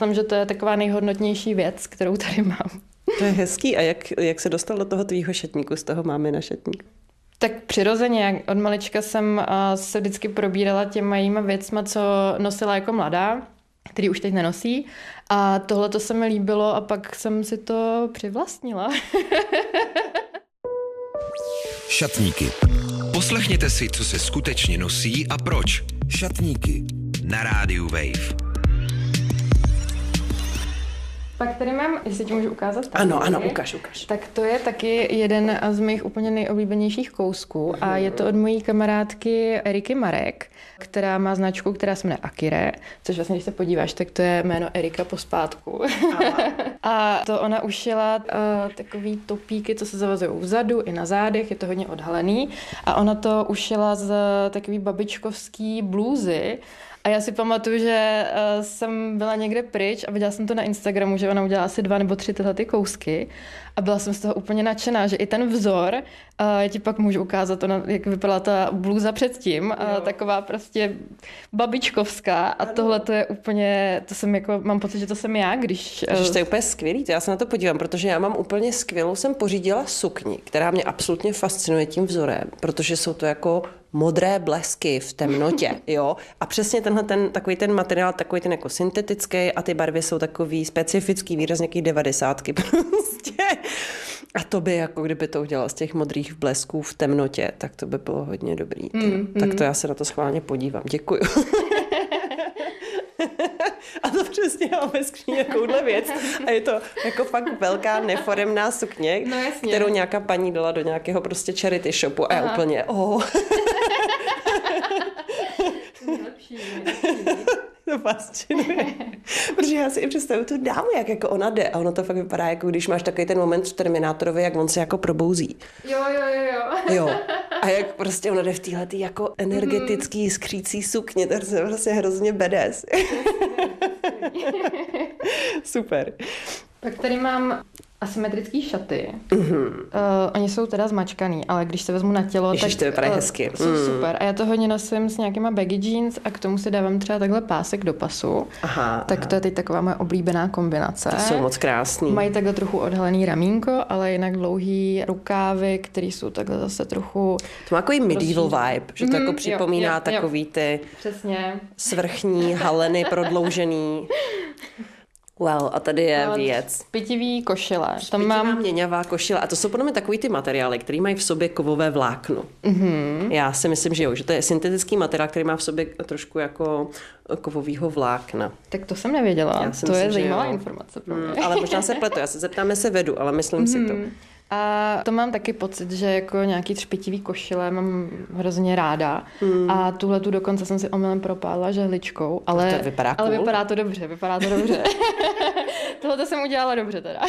Myslím, že to je taková nejhodnotnější věc, kterou tady mám. To je hezký. A jak se dostal do toho tvýho šatníku, z toho mámina šatník? Tak přirozeně, od malička jsem se vždycky probírala těma jejíma věcma, co nosila jako mladá, který už teď nenosí. A tohle to se mi líbilo a pak jsem si to přivlastnila. Šatníky. Poslechněte si, co se skutečně nosí a proč. Šatníky na rádiu Wave. Pak tady mám, jestli ti můžu ukázat. Ano, ukaž. Tak to je taky jeden z mých úplně nejoblíbenějších kousků a je to od mojí kamarádky Eriky Marek, která má značku, která se jmenuje Akire, což vlastně, když se podíváš, tak to je jméno Erika pospátku. A to ona ušila takový topíky, co se zavazují vzadu i na zádech, je to hodně odhalený a ona to ušila z takový babičkovský blůzy. A já si pamatuju, že jsem byla někde pryč a viděla jsem to na Instagramu, že ona udělala asi 2 nebo 3 tyhle ty kousky a byla jsem z toho úplně nadšená, že i ten vzor, já ti pak můžu ukázat, jak vypadala ta blůza předtím, taková prostě babičkovská a tohle to je úplně, to jsem jako, mám pocit, že to jsem já, když... To je úplně skvělý, já se na to podívám, protože já mám úplně skvělou, jsem pořídila sukni, která mě absolutně fascinuje tím vzorem, protože jsou to jako modré blesky v temnotě, jo. A přesně takový ten materiál, takový ten jako syntetický a ty barvy jsou takový specifický, výrazně nějaký 90 prostě. A to by jako kdyby to udělal z těch modrých blesků v temnotě, tak to by bylo hodně dobrý. Tak to já se na to schválně podívám. Děkuju. A to přesně mám ve skříni takovouhle věc. A je to jako fakt velká neforemná sukně, kterou nějaká paní dala do nějakého prostě charity shopu a já úplně Nejlepší. To fascinuje. Protože já si i představuju tu dámu, jak jako ona jde. A ono to fakt vypadá, jako když máš takový ten moment v Terminátorovi, jak on se jako probouzí. Jo. A jak prostě ona jde v téhletý jako energetický skřící sukně, tak se vlastně hrozně badass. Super. Pak tady mám asymetrický šaty. Oni jsou teda zmačkaný, ale když se vezmu na tělo, Ježiš, tak to vypadá hezky. Jsou super. A já to hodně nosím s nějakýma baggy jeans a k tomu si dávám třeba takhle pásek do pasu. Tak to je teď taková moje oblíbená kombinace. To jsou moc krásný. Mají takhle trochu odhalený ramínko, ale jinak dlouhý rukávy, které jsou takhle zase trochu... To má takový medieval vibe, že to jako připomíná takový ty přesně svrchní haleny prodloužený. Well, a tady je věc. Špitivý košile. Špitivá měňavá košile. A to jsou podle mě takový ty materiály, který mají v sobě kovové vlákno. Já si myslím, že jo, že to je syntetický materiál, který má v sobě trošku jako kovovýho vlákna. Tak to jsem nevěděla. To je zajímavá informace pro mě. Ale možná se pletu, já se zeptám, jestli vedu, ale myslím si to. A to mám taky pocit, že jako nějaký třpitivý košile mám hrozně ráda. A tuhletu dokonce jsem si omylem propálila žehličkou, ale to vypadá cool. Ale vypadá to dobře. Tohle jsem udělala dobře teda.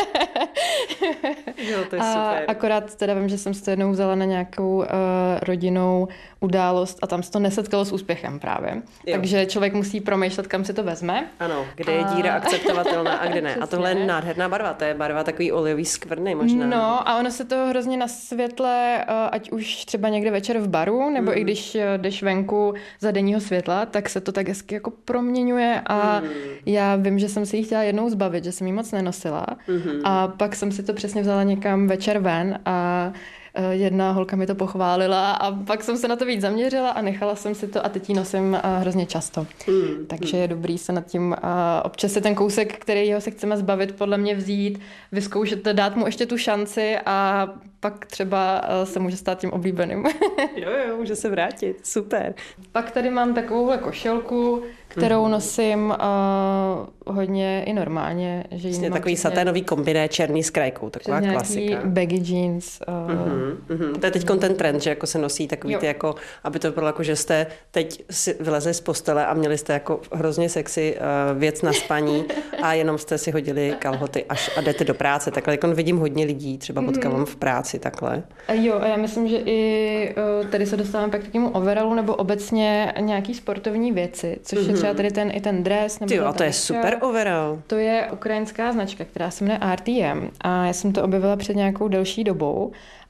Jo, to je super. Akorát teda vím, že jsem si to jednou vzala na nějakou rodinnou událost a tam se to nesetkalo s úspěchem právě. Jo. Takže člověk musí promýšlet, kam si to vezme. Ano, kde je díra akceptovatelná a kde ne. A tohle je nádherná barva, to je barva takový olivový skvrny možná. No a ono se to hrozně na světle, ať už třeba někde večer v baru, nebo i když jdeš venku za denního světla, tak se to tak hezky jako proměňuje a já vím, že jsem si ji chtěla jednou zbavit, že jsem ji moc nenosila a pak jsem si to přesně vzala někam večer ven a jedna holka mi to pochválila a pak jsem se na to víc zaměřila a nechala jsem si to a teď ji nosím hrozně často. Takže je dobrý se nad tím občas si ten kousek, kterýho se chceme zbavit, podle mě vzít, vyzkoušet, dát mu ještě tu šanci a pak třeba se může stát tím oblíbeným. Jo, může se vrátit. Super. Pak tady mám takovouhle košilku, kterou nosím hodně i normálně. Že vlastně takový saténový kombiné černý s krajkou, taková klasika. Baggy jeans. To je teď ten trend, že jako se nosí takový ty jako, aby to bylo jako, že jste teď si vylezli z postele a měli jste jako hrozně sexy věc na spaní a jenom jste si hodili kalhoty a jdete do práce. Takhle jako vidím hodně lidí, třeba potkávám v práci takhle. A já myslím, že i tady se dostáváme pak k takému overallu nebo obecně nějaký sportovní věci, což je třeba tady ten dres. Nebo a to je super overall. To je ukrajinská značka, která se jmenuje RTM a já jsem to objevila před nějakou delší dobou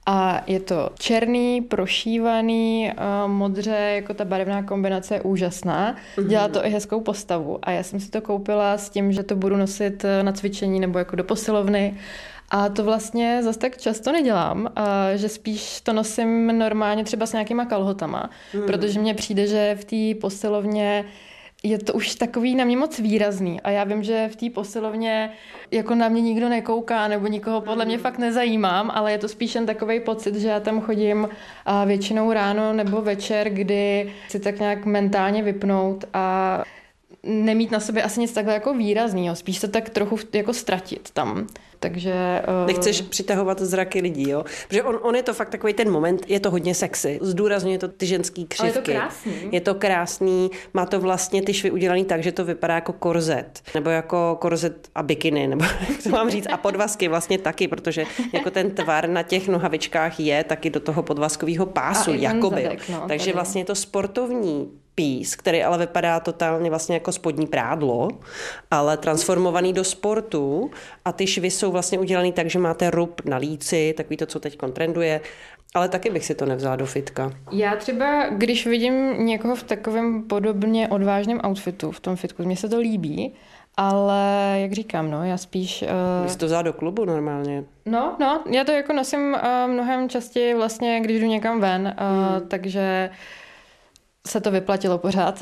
A je to černý, prošívaný, modře, jako ta barevná kombinace je úžasná. Dělá to i hezkou postavu. A já jsem si to koupila s tím, že to budu nosit na cvičení nebo jako do posilovny. A to vlastně zase tak často nedělám, že spíš to nosím normálně třeba s nějakýma kalhotama, protože mně přijde, že v té posilovně je to už takový na mě moc výrazný a já vím, že v té posilovně jako na mě nikdo nekouká nebo nikoho podle mě fakt nezajímám, ale je to spíš jen takovej pocit, že já tam chodím většinou ráno nebo večer, kdy si tak nějak mentálně vypnout a nemít na sobě asi nic takhle jako výraznýho, spíš se tak trochu jako ztratit tam. Takže... Nechceš přitahovat zraky lidí, jo? Protože on je to fakt takový ten moment, je to hodně sexy. Zdůrazňuje to ty ženský křivky. Ale je to krásný. Je to krásný, má to vlastně ty švy udělaný tak, že to vypadá jako korzet. Nebo jako korzet a bikiny, nebo jak to mám říct. A podvazky vlastně taky, protože jako ten tvar na těch nohavičkách je taky do toho podvazkového pásu, jakoby. Zadek, no, takže tady. vlastně je to sportovní pís, který ale vypadá totálně vlastně jako spodní prádlo, ale transformovaný do sportu a ty švy jsou vlastně udělaný tak, že máte rub na líci, takový to, co teď trenduje, ale taky bych si to nevzala do fitka. Já třeba, když vidím někoho v takovém podobně odvážném outfitu, v tom fitku, mně se to líbí, ale jak říkám, no, já spíš... Bych si to vzala do klubu normálně. No, já to jako nosím mnohem častěji vlastně, když jdu někam ven, takže se to vyplatilo pořád.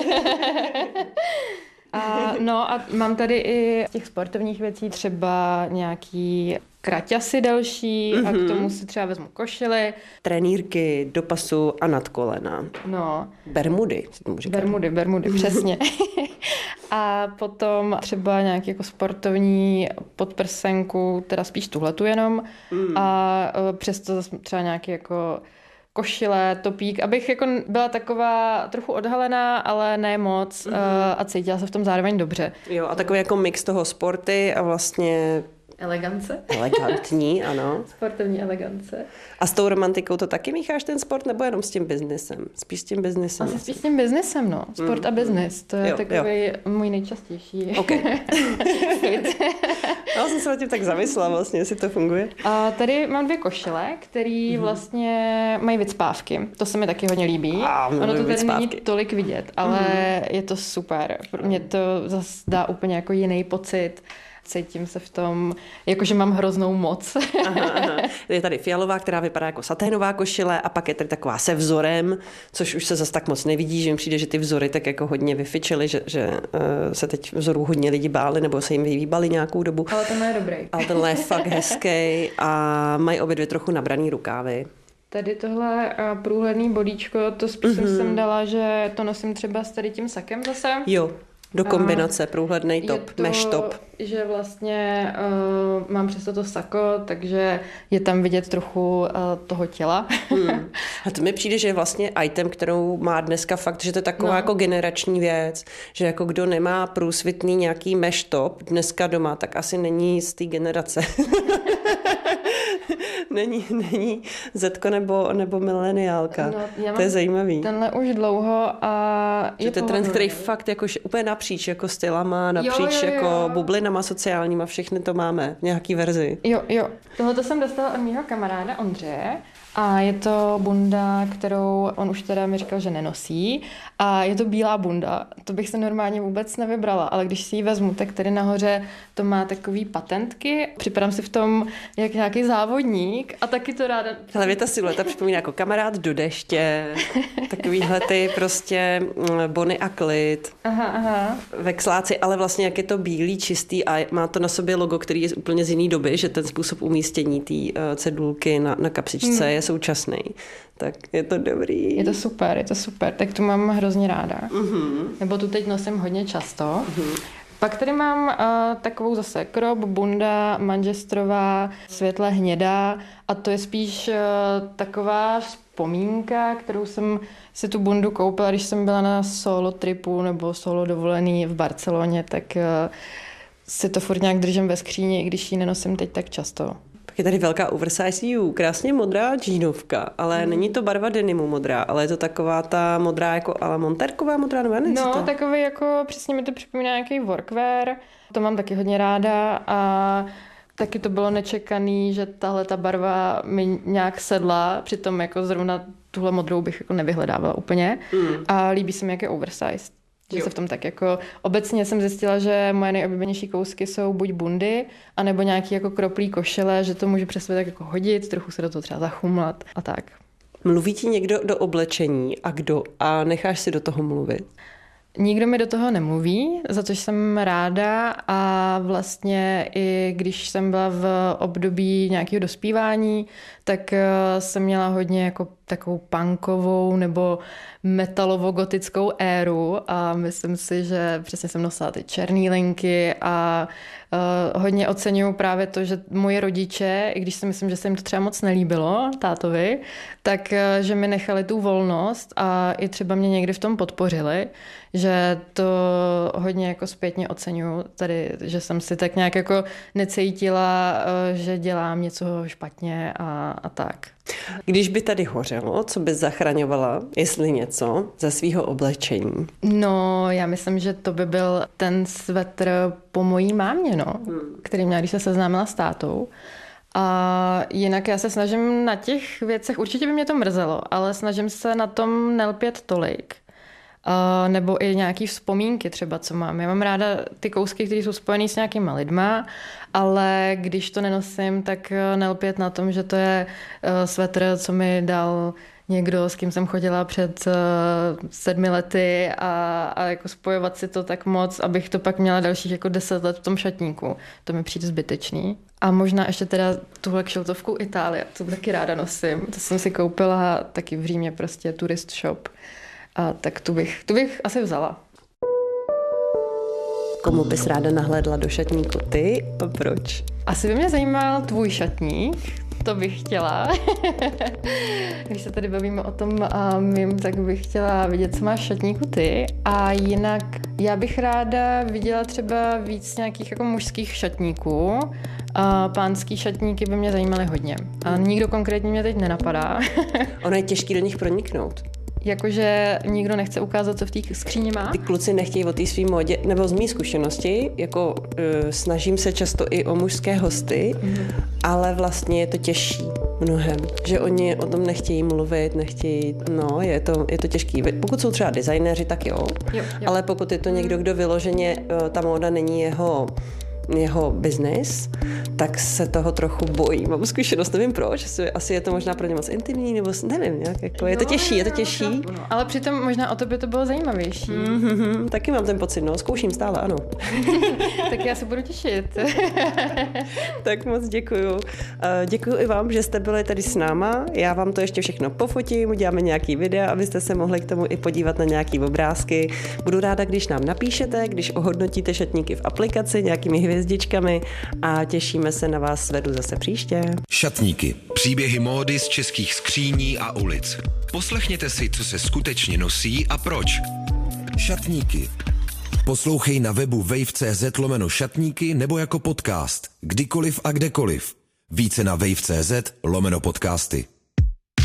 A mám tady i z těch sportovních věcí třeba nějaký kraťasy další a k tomu si třeba vezmu košily. Trenýrky do pasu a nad kolena. No. Bermudy. Bermudy, přesně. A potom třeba nějaký jako sportovní podprsenku, teda spíš tuhletu jenom. A přesto zase třeba nějaký jako košile, topík, abych jako byla taková trochu odhalená, ale ne moc a cítila se v tom zároveň dobře. Jo, a takový jako mix toho sporty a vlastně... Elegance. Elegantní, ano. Sportovní elegance. A s tou romantikou to taky mícháš ten sport, nebo jenom s tím biznesem? Spíš s tím biznesem. Asi spíš s tím biznesem, no. Sport a biznes. To je takový můj nejčastější fit. Já jsem se nad tím tak zamyslela vlastně, jestli to funguje. A tady mám 2 košile, které vlastně mají vycpávky. To se mi taky hodně líbí. Ono to tady není tolik vidět, ale je to super. Mě to zase dá úplně jako jiný pocit. Cítím se v tom, jakože mám hroznou moc. Aha. Je tady fialová, která vypadá jako saténová košile a pak je tady taková se vzorem, což už se zase tak moc nevidí, že mi přijde, že ty vzory tak jako hodně vyfičily, že se teď vzorů hodně lidi báli nebo se jim vyhýbali nějakou dobu. Ale tenhle je dobrý. Ale tenhle je fakt hezký a mají obě 2 trochu nabraný rukávy. Tady tohle průhledný bodíčko, to spíš jsem sem dala, že to nosím třeba s tady tím sakem zase. Jo. Do kombinace, průhledný top, mesh top. Že vlastně mám přesto to sako, takže je tam vidět trochu toho těla. A to mi přijde, že je vlastně item, kterou má dneska fakt, že to je taková jako generační věc, že jako kdo nemá průsvitný nějaký mesh top dneska doma, tak asi není z té generace. není Zetko nebo mileniálka. No, to je zajímavý. Tenhle už dlouho a je to trend, který fakt jako úplně napříč jako stylama, napříč jako bublinama sociálníma, všechny to máme v nějaký verzi. Jo. Tohle jsem dostala od mýho kamaráda Ondřeje a je to bunda, kterou on už teda mi říkal, že nenosí a je to bílá bunda. To bych se normálně vůbec nevybrala, ale když si ji vezmu, tak tady nahoře to má takový patentky. Připadám si v tom jak nějaký závodník a taky to ráda... Ale mě ta silueta připomíná jako kamarád do deště, takovýhle ty prostě Bonnie a Clyde. Aha. Vexláci, ale vlastně jak je to bílý, čistý a má to na sobě logo, který je úplně z jiný doby, že ten způsob umístění té cedulky na kapsičce je současný. Tak je to dobrý. Je to super. Tak to mám hrozně ráda. Nebo tu teď nosím hodně často. Pak tady mám takovou zase crop, bunda, manžestrová, světle hnědá a to je spíš taková vzpomínka, kterou jsem si tu bundu koupila, když jsem byla na solo tripu nebo solo dovolený v Barceloně, tak si to furt nějak držím ve skříni, i když ji nenosím teď tak často. Je tady velká oversize U, krásně modrá džínovka, ale není to barva denimu modrá, ale je to taková ta modrá jako ale montérková modrá, nebo no, takový jako, přesně mi to připomíná nějaký workwear, to mám taky hodně ráda a Taky to bylo nečekaný, že tahle ta barva mi nějak sedla, přitom jako zrovna tuhle modrou bych jako nevyhledávala úplně. A líbí se mi, jak je oversized. Že se v tom tak jako... Obecně jsem zjistila, že moje nejoblíbenější kousky jsou buď bundy, anebo nějaký jako kroplý košile, že to může přes sebe tak jako hodit, trochu se do toho třeba zachumlat a tak. Mluví ti někdo do oblečení a kdo? A necháš si do toho mluvit? Nikdo mi do toho nemluví, za což jsem ráda a vlastně i když jsem byla v období nějakého dospívání, tak jsem měla hodně jako takovou punkovou nebo metalovo-gotickou éru a myslím si, že přesně jsem nosila ty černý linky a hodně oceňuju právě to, že moje rodiče, i když si myslím, že se jim to třeba moc nelíbilo, tátovi, tak že mi nechali tu volnost a i třeba mě někdy v tom podpořili, že to hodně jako zpětně oceňuju tady, že jsem si tak nějak jako necítila, že dělám něco špatně a tak. Když by tady hořelo, co bys zachraňovala, jestli něco, ze svýho oblečení? No, já myslím, že to by byl ten svetr po mojí mámě, no, který měla, když se seznámila s tátou. A jinak já se snažím na těch věcech, určitě by mě to mrzelo, ale snažím se na tom nelpět tolik. Nebo i nějaký vzpomínky třeba, co mám. Já mám ráda ty kousky, které jsou spojený s nějakýma lidma, ale když to nenosím, tak nelpět na tom, že to je svetr, co mi dal někdo, s kým jsem chodila před 7 lety a jako spojovat si to tak moc, abych to pak měla dalších jako 10 let v tom šatníku. To mi přijde zbytečný. A možná ještě teda tuhle kšiltovku Itálie, to taky ráda nosím. To jsem si koupila taky v Římě, prostě tourist shop. A tak tu bych asi vzala. Komu bys ráda nahlédla do šatníku ty a proč? Asi by mě zajímal tvůj šatník, to bych chtěla. Když se tady bavíme o tom mým, tak bych chtěla vidět, co máš v šatníku ty. A jinak já bych ráda viděla třeba víc nějakých jako mužských šatníků. A pánský šatníky by mě zajímaly hodně. A nikdo konkrétně mě teď nenapadá. Ono je těžký do nich proniknout. Jakože nikdo nechce ukázat, co v té skříni má? Ty kluci nechtějí o té svý modě, nebo z mý zkušenosti, jako snažím se často i o mužské hosty, ale vlastně je to těžší mnohem, že oni o tom nechtějí mluvit, je to těžký. Pokud jsou třeba designéři, tak jo. Ale pokud je to někdo, kdo vyloženě, ta móda není jeho biznis, tak se toho trochu bojí. Mám zkušenost, nevím proč, asi je to možná pro ně moc intimní, nebo nevím, nějak, jako, je to těžší. Ale přitom možná o to by to bylo zajímavější. Taky mám ten pocit, zkouším stále, ano. Tak já se budu těšit. Tak moc děkuju. Děkuju i vám, že jste byli tady s náma. Já vám to ještě všechno pofotím, uděláme nějaký videa, abyste se mohli k tomu i podívat na nějaký obrázky. Budu ráda, když nám napíšete, když ohodnotíte šatníky v aplikaci nějakými hvězdičkami a těšíme se na vás, svedu zase příště. Šatníky. Příběhy módy z českých skříní a ulic. Poslechněte si, co se skutečně nosí a proč. Šatníky. Poslouchej na webu wave.cz/šatníky nebo jako podcast. Kdykoliv a kdekoliv. Více na wave.cz/podcasty.